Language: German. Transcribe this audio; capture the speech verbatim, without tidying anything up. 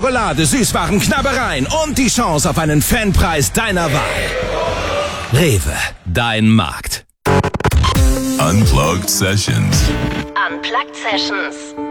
Schokolade, Süßwaren, Knabbereien und die Chance auf einen Fanpreis deiner Wahl. Rewe, dein Markt. Unplugged Sessions. Unplugged Sessions.